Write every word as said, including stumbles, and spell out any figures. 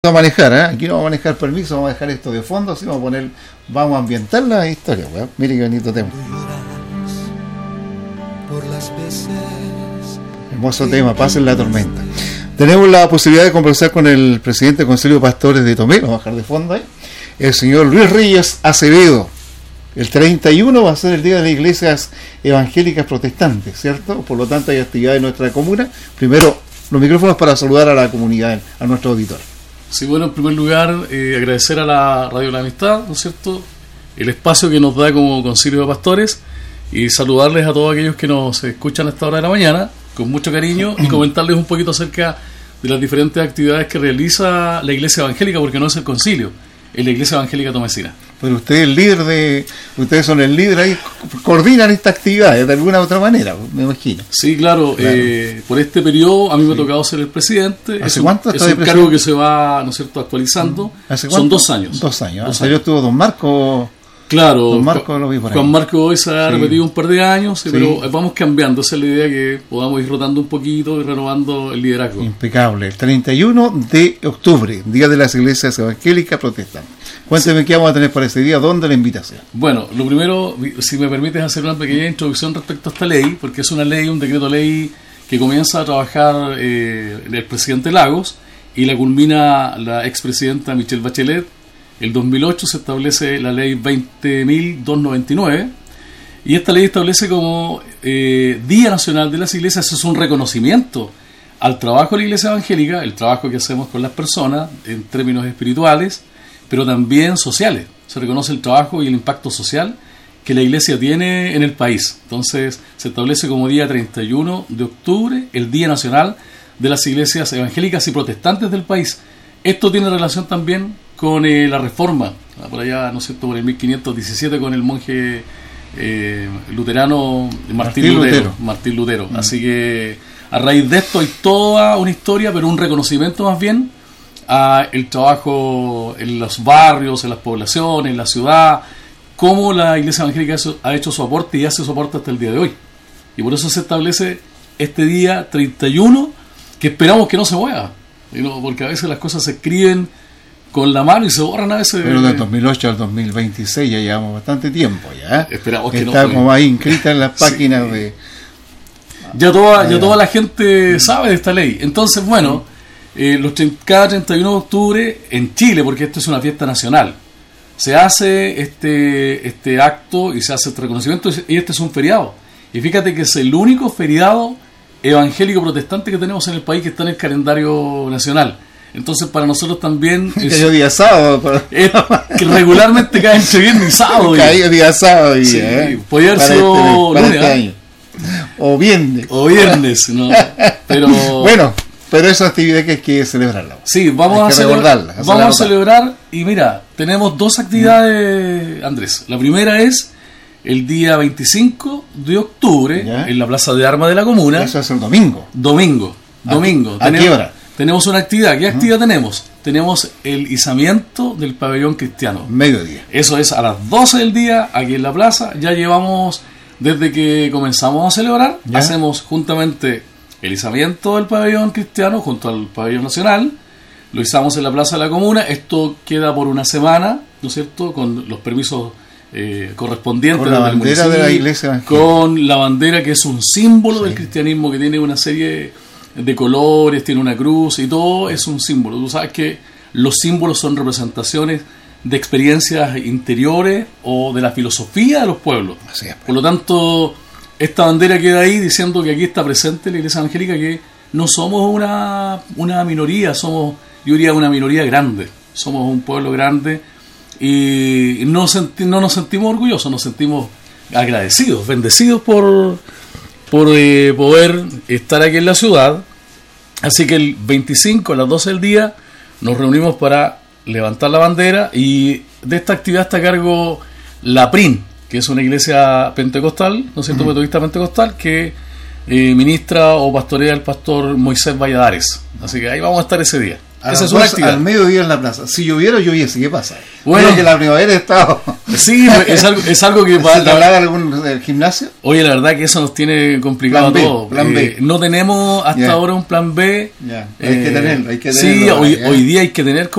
a manejar, ¿eh? Aquí no vamos a manejar permiso, vamos a dejar esto de fondo, así vamos a poner, vamos a ambientar la historia, weón. Mire qué bonito tema. Por las veces Hermoso tema, Paz en la tormenta. Tenemos la posibilidad de conversar con el presidente del Consejo de Pastores de Tomé, vamos a bajar de fondo ahí, el señor Luis Reyes Acevedo. El treinta y uno va a ser el día de las iglesias evangélicas protestantes, ¿cierto? Por lo tanto hay actividades en nuestra comuna. Primero, los micrófonos para saludar a la comunidad, a nuestro auditor. Sí, bueno, en primer lugar, eh, agradecer a la Radio La Amistad, ¿no es cierto?, el espacio que nos da como Concilio de Pastores, y saludarles a todos aquellos que nos escuchan a esta hora de la mañana, con mucho cariño, y comentarles un poquito acerca de las diferentes actividades que realiza la Iglesia Evangélica, porque no es el concilio, es la Iglesia Evangélica Tomesina. Pero usted es el líder de, ustedes son el líder ahí, coordinan estas actividades de alguna u otra manera, me imagino. Sí, claro, claro. Eh, por este periodo a mí me sí. ha tocado ser el presidente. ¿Hace es un, cuánto? Es un cargo que se va, ¿no es cierto?, actualizando. ¿Hace cuánto? Son dos años. Dos años. Dos años. Yo estuvo don Marco. Claro, don Marco lo vi por ahí. Juan Marco hoy se ha sí. repetido un par de años, sí. pero vamos cambiando. Esa es la idea, que podamos ir rotando un poquito y renovando el liderazgo. Impecable. El treinta y uno de octubre, Día de las Iglesias Evangélicas Protestantes. Cuénteme sí. qué vamos a tener para ese día, dónde la invitación. Bueno, lo primero, si me permites hacer una pequeña introducción respecto a esta ley, porque es una ley, un decreto ley que comienza a trabajar eh, el presidente Lagos y la culmina la expresidenta Michelle Bachelet. El dos mil ocho se establece la ley veinte mil doscientos noventa y nueve, y esta ley establece como eh, Día Nacional de las Iglesias. Es un reconocimiento al trabajo de la Iglesia Evangélica, el trabajo que hacemos con las personas en términos espirituales, pero también sociales. Se reconoce el trabajo y el impacto social que la Iglesia tiene en el país. Entonces se establece como día treinta y uno de octubre el Día Nacional de las Iglesias Evangélicas y Protestantes del país. Esto tiene relación también con eh, la reforma, por allá, ¿no es cierto?, por el mil quinientos diecisiete, con el monje eh, luterano Martín, Martín Lutero, Lutero. Martín Lutero. Mm. Así que a raíz de esto hay toda una historia, pero un reconocimiento más bien a el trabajo en los barrios, en las poblaciones, en la ciudad, cómo la Iglesia Evangélica ha hecho su aporte y hace su aporte hasta el día de hoy. Y por eso se establece este día treinta y uno, que esperamos que no se mueva, ¿no? Porque a veces las cosas se escriben con la mano y se borran a veces. Pero del dos mil ocho al dos mil veintiséis ya llevamos bastante tiempo ya. Esperamos que está no, como ahí inscrita en las páginas sí. de... Ya toda, ya toda la gente sabe de esta ley. Entonces, bueno, eh, los, cada treinta y uno de octubre en Chile, porque esto es una fiesta nacional, se hace este, este acto y se hace este reconocimiento, y este es un feriado. Y fíjate que es el único feriado evangélico protestante que tenemos en el país que está en el calendario nacional. Entonces para nosotros también es, cayó día sábado pero... es que regularmente cae entre viernes y sábado. Cayó día sábado y, sí, ¿eh? podía haber sido este, lunes, este año. O viernes. O viernes, ¿no? Pero bueno, pero esa actividad que hay que celebrarla. Sí, vamos hay a celebrar. A vamos a celebrar y mira, tenemos dos actividades, Andrés. La primera es el día veinticinco de octubre, ¿ya?, en la Plaza de Armas de la comuna. Eso es el domingo. Domingo, domingo. ¿A, ¿a qué hora? Tenemos una actividad. ¿Qué actividad uh-huh. tenemos? Tenemos el izamiento del pabellón cristiano. Mediodía. Eso es a las doce del día, aquí en la plaza. Ya llevamos, desde que comenzamos a celebrar, ¿ya?, hacemos juntamente el izamiento del pabellón cristiano junto al pabellón nacional. Lo izamos en la plaza de la comuna. Esto queda por una semana, ¿no es cierto?, con los permisos eh, correspondientes. Con la bandera de la iglesia. Con la bandera, que es un símbolo sí. del cristianismo, que tiene una serie de colores, tiene una cruz y todo es un símbolo. Tú sabes que los símbolos son representaciones de experiencias interiores o de la filosofía de los pueblos. Así es. Por lo tanto, esta bandera queda ahí diciendo que aquí está presente la Iglesia Evangélica, que no somos una, una minoría, somos, yo diría, una minoría grande. Somos un pueblo grande y no, senti- no nos sentimos orgullosos, nos sentimos agradecidos, bendecidos por... por eh, poder estar aquí en la ciudad. Así que el veinticinco a las doce del día nos reunimos para levantar la bandera, y de esta actividad está a cargo la P R I N, que es una iglesia pentecostal, ¿no es cierto?, uh-huh. metodista pentecostal, que eh, ministra o pastorea el pastor Moisés Valladares. Así que ahí vamos a estar ese día. A Esa es una actividad. Al mediodía en la plaza. Si lloviera, lloviese. ¿Qué pasa? Bueno, Oye, que la primavera está... Sí, es algo, es algo que... ¿Se te hablaba de algún del gimnasio? Oye, la verdad que eso nos tiene complicado plan B, todo. Plan B. Eh, no tenemos hasta yeah. ahora un plan B. Ya, yeah. hay eh, que tener, hay que tenerlo. Sí, hoy, hoy día hay que tener